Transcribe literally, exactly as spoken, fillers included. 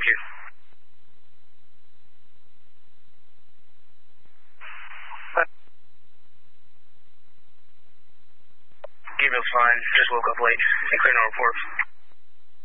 Thank you. Email's fine. Just woke up late. Clear no reports.